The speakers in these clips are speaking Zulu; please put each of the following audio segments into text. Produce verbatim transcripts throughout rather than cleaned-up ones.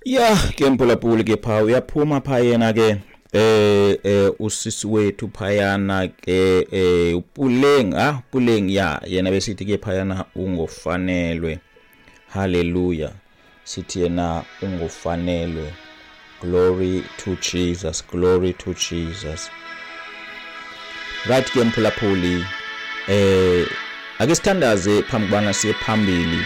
Ya ke mphulaphuli ke pha uyaphuma pha yena ke eh eh usisi wethu phayana ke eh upuleng ah puleng ya yena besithi ke phayana ungofanelwe. Hallelujah. Sithi yena ungofanelwe. Glory to Jesus, glory to Jesus. Right ke mphulaphuli eh ake sithandaze phambi bana siye phambili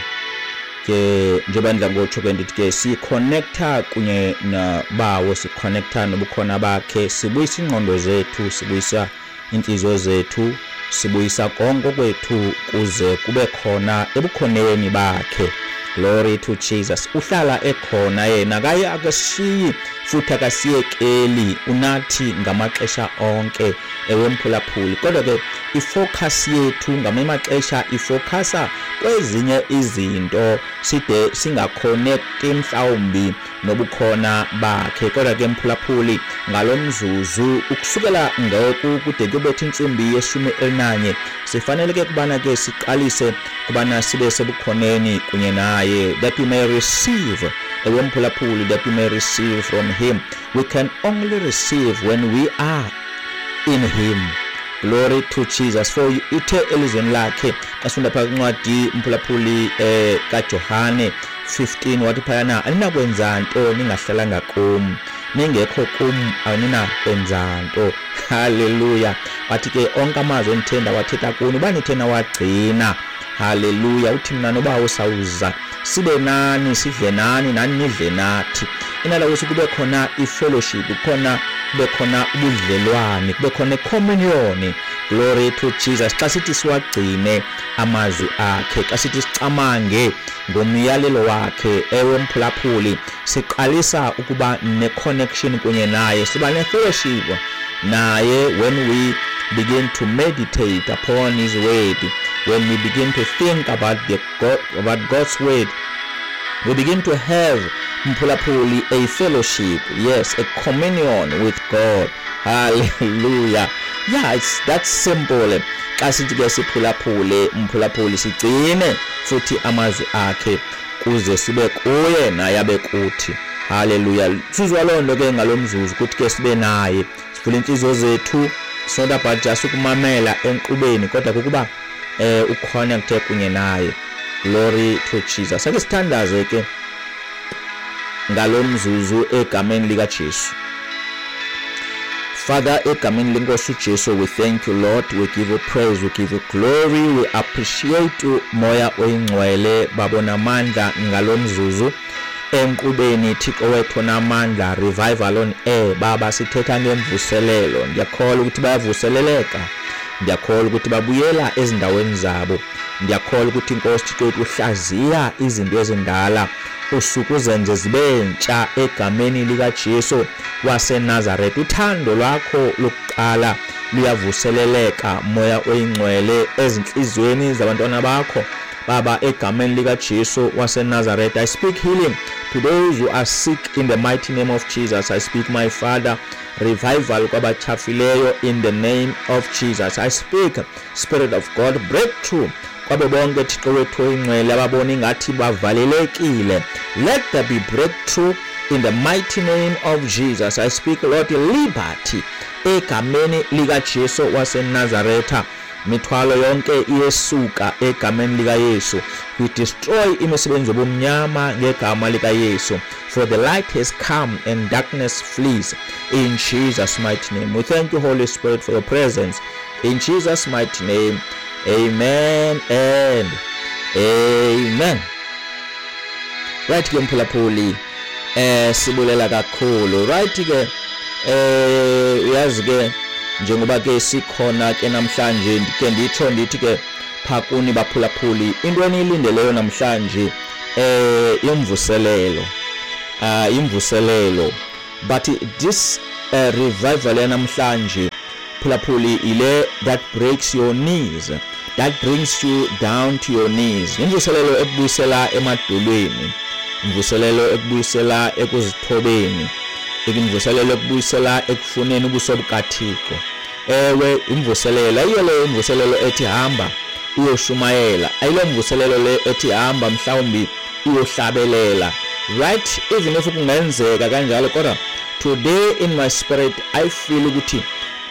ke njengoba ndla ngotsho ke ndithi ke si connecta kunye nabawo si connecta nobukhona bakhe, sibuyisa ingqondo zethu, sibuyisa inhliziyo zethu, sibuyisa konke kwethu kuze kube khona ebukhoneni bakhe. Glory to Jesus. Uhlala ekhona yena kaye akashiyi futhi akasiyekeli unathi ngamaxesha onke ewe mphulaphuli, kodwa ke ifocus yethu ngamaxesha ifocusa kwezinye izinto side singaconnect mhlawumbi nobukhona bakhe. Kodwa ke mphulaphuli ngalomzuzu ukusukela ngoku kude kubethe insimbi yeshumi elinanye sifanele ke kubana ke siqalise kubana sibe sebukhoneni kunye naye, that we may receive ewe mphulaphuli, that we may receive from him. We can only receive when we are in him. Glory to Jesus. For ithe elizweni lakhe kasifunda phaka incwadi mphulaphuli eh kaJohane fifteen wathi phayana aninakwenza nto ningahlalanga kum, ningekho kum aninakwenza nto. Hallelujah. Wathi ke onke amazwi enithenda wathetha kuni banithena wagcina. Hallelujah. Uthi mina noba usawuza sibe nani sidle nani nani nidle nathi. Inala ukuthi kube khona i-fellowship, khona kube khona ubudlelwane, kube khona communion. Glory to Jesus. Xa sithi siwagcine amazwi akhe, xa sithi sicamange ngomyalelo wakhe ewe mphulaphuli, siqalisa ukuba ne-connection kunye naye, siba ne-fellowship naye when we begin to meditate upon his word, when we begin to think about the God, about God's word, we begin to have mphulaphuli a fellowship, yes, a communion with God. Hallelujah. Yeah, it's that simple. Xa sithi ke siphulaphule mphulaphuli sigcine futhi amazwi akhe kuze sibe kuye naye abe kuthi. Hallelujah. Sizwa loo nto ke ngalomzuzu ukuthi ke sibe naye, sivule inhliziyo zethu, sonda but just ukumamela enqubeni kodwa kukuba eh uconnect kunye naye. Glory to Jesus. Ake sithandaze ke ngalomzuzu egameni lika Jesu. Father, egameni lenkosi uJesu, we thank you Lord, we give you praise, we give you glory, we appreciate you moya oyingcwele babona amandla ngalomzuzu enqubeni Thixo wethu namandla, revival on air. Baba sithetha ngemvuselelo, ngiyakholwa ukuthi bayavuseleleka, ngiyakholwa ukuthi babuyela ezindaweni zabo, ngiyakholwa ukuthi inkosi Thixo wethu uhlaziya izinto ezindala, usuku zenze zibe ntsha egameni lika Jesu waseNazaretha. Uthando lwakho lokuqala luyavuseleleka moya oyingcwele ezinhlizweni zabantwana bakho Baba egameni lika Jesu waseNazaretha. I speak healing to those who are sick in the mighty name of Jesus. I speak, my Father, revival kwabachafileyo in the name of Jesus. I speak, Spirit of God, breakthrough kwabe bonke Thixo wethu oyingcwele ababona ingathi bavalelekile. Let there be breakthrough in the mighty name of Jesus. I speak, Lord, liberty egameni lika Jesu waseNazaretha. Mithwalo yonke iyesuka egameni lika Yesu. We destroy imisebenzi yobumnyama ngegama lika Yesu. For the light has come and darkness flees in Jesus' mighty name. We thank you, Holy Spirit, for your presence. In Jesus' mighty name, amen and amen. Right ke mphulaphuli eh sibulela kakhulu. Right ke eh uyazi ke njengoba ke sikhona ke namhlanje ke nditsho ndithi ke phakuni baphulaphuli into enilindeleyo namhlanje eh imvuselelo ah imvuselelo, but this uh, revival namhlanje phulaphuli ile that breaks your knees, that brings you down to your knees. Imvuselelo ekubuyisela emadolweni, imvuselelo ekubuyisela ekuzithobeni, imvuselelo ekubuyisela ekufuneni ubuso bukaThixo. Ewe imvuselelo ayiyo le imvuselelo ethi hamba uyoshumayela, ayilo mvuselelo le ethi hamba mhlawumbi uyohlabelela, right, even if kungenzeka kanjalo kodwa today in my spirit I feel ukuthi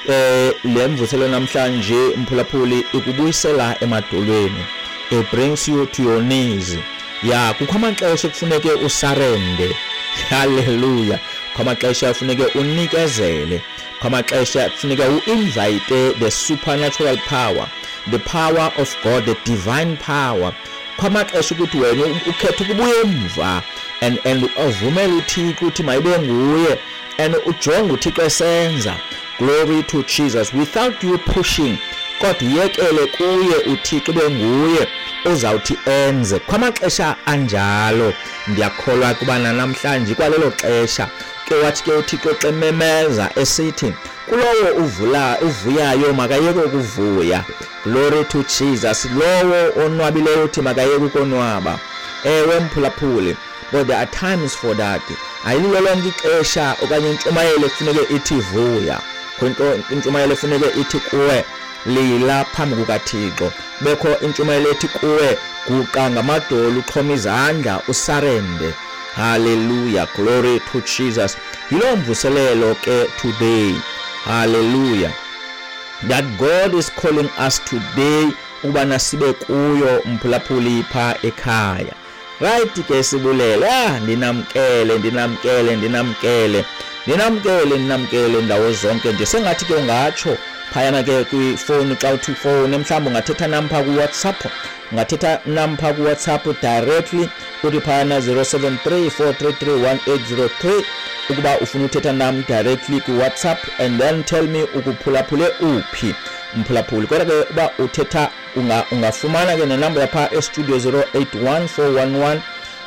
eh lemvuthelo namhlanje mphulaphuli ikubuyisela emadolweni. It brings you to your knees. Ya kukhamaxesha kufuneke usarende. Hallelujah. Khamaxesha kufuneke unikezele. Khamaxesha kufuneke uinvite the supernatural power, the power of God, the divine power. Khamaxesha ukuthi wena ukhetha ukubuya emva and and uvumela uThixo ukuthi mayibe nguye and ujonga uThixo esenza. Glory to Jesus. Without you pushing, kodwa yekele kuye uThixo benguye ozawuthi enze. Khamaxesha anjalo ndiyakholwa kuba namhlanje kwalelo xesha ke wathi ke uThixo xememeza esithi kulowo uvula uvuyayo makayeke ukuvuya. Glory to Jesus. Lowo onwabileyo uthi makayeke ukonwaba. Ewe mphulaphuli, but there are times for that. Ayilolonke ixesha okanye intshumayelo kufuneke ithi vuya. Konto intshumayelo kufuneke ithi kuwe lila phambi kukaThixo. Bekho intshumayelo ethi kuwe guqa ngamadolo uxhoma izandla usarende. Hallelujah. Glory to Jesus. Yilo mvuselelo ke today. Hallelujah. That God is calling us today ubana sibe kuyo mphulaphuli pha ekhaya. Right ke sibulela. Ah ndinamkele ndinamkele ndinamkele. Ndinamkele ndinamkele ndawo zonke nje sengathi ke ungatsho phayana ke kwi phone xa uthi phone mhlawumbe ungathetha nampha ku WhatsApp. Ungathetha nampha ku WhatsApp directly uthi phayana zero seven three four three three one eight zero three ukuba ufuna uthetha nam directly ku WhatsApp and then tell me ukuphulaphule uphi mphulaphuli. Kodwa ke uba uthetha unga ungafumana ke nenamba yapha e studio zero eight one four one one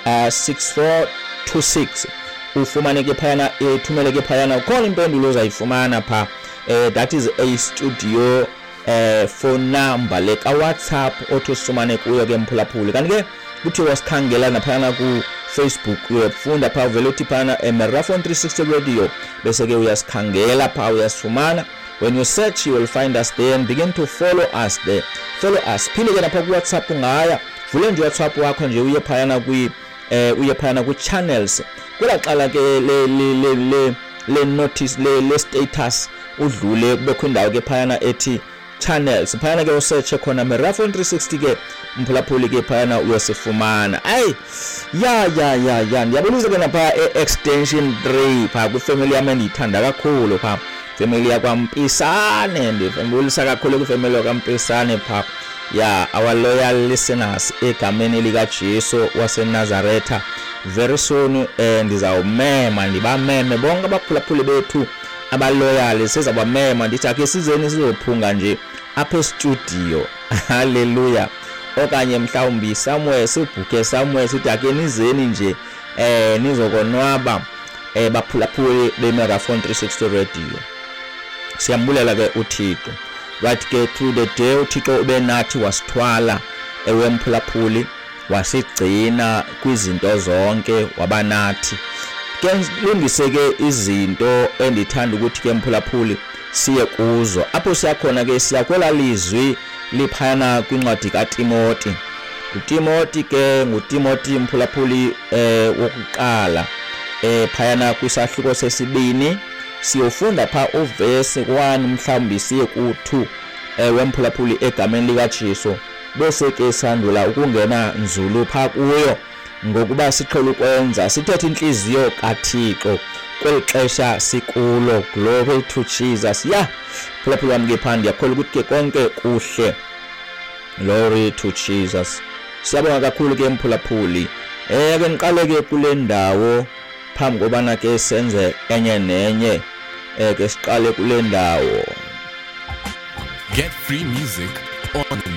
six four two six. Ufumane ke phayana ethumele ke phayana ukhona impendulo ozayifumana pha. Uh, that is a studio uh, phone number like a WhatsApp othusumane kuyo ke mphulaphuli. Kanti ke kuthi wasikhangela naphana ku Facebook uyafunda pha vele uthi phana eMarathon three sixty radio bese ke uyasikhangela pha uyasifumana. When you search you will find us there and begin to follow us there. Follow us. Phinde ke napha ku WhatsApp ngaya vule nje WhatsApp wakho nje uye phayana kwi eh uye phayana ku channels. Kulaqala ke le le le le notice le le status udlule kubekho indawo ke phayana ethi channels. Phayana ke usearch khona Marathon three sixty ke mphulaphuli ke phayana uyosifumana. Ay ya ya ya ya ndiyabonisa ke napha extension three pha ku family yami endiyithanda kakhulu pha. Family yakwaMpisane ndifembulisa kakhulu ku family yakwaMpisane pha. Ya our loyal listeners egameni lika Jesu wase Nazaretha. Very soon eh ndizawumema ndibameme bonke abaphulaphuli bethu abaloyal sizabamema ndithi ake sizeni sizophunga nje apha e-studio. Hallelujah. Okanye mhlawumbi somewhere sibhuke somewhere sithi ake nizeni nje eh nizokonwaba eh baphulaphuli beMarathon three sixty radio. Siyambulela ke uThixo. Right ke through the day uThixo ube nathi wasithwala ewe mphulaphuli wasigcina kwizinto zonke wabanathi. Ke lungiseke izinto endithanda ukuthi ke mphulaphuli siye kuzo. Apho siyakhona ke siyakwela lizwi liphana kwincwadi kaTimoti. uTimoti ke nguTimoti mphulaphuli eh wokuqala eh phayana kwisahluko sesibini siyofunda pha uverse one mhlawumbi siye ku two eh wemphulaphuli egameni lika Jesu. Bese ke sandula ukungena nzulu pha kuyo ngokuba siqhela ukwenza sithethe inhliziyo kaThixo kweli xesha sikulo. Glory to Jesus. Ya mphulaphuli wami ke phandi yakholwa ukuthi ke konke kuhle. Glory to Jesus. Siyabonga kakhulu ke mphulaphuli. Eh ke niqale ke kule ndawo phambi kobana ke senze enye nenye eh ke siqale kule ndawo. Get free music on